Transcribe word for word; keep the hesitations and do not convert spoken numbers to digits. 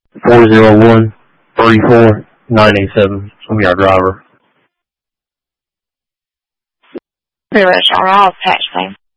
four zero one, three four nine eight seven. I'm your driver. Pretty much our all patch thing.